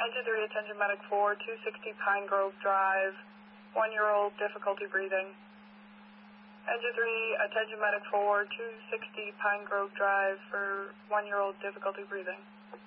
Engine 3, attention medic 4, 260 Pine Grove Drive, 1-year-old, difficulty breathing. Engine 3, attention medic 4, 260 Pine Grove Drive for 1-year-old, difficulty breathing.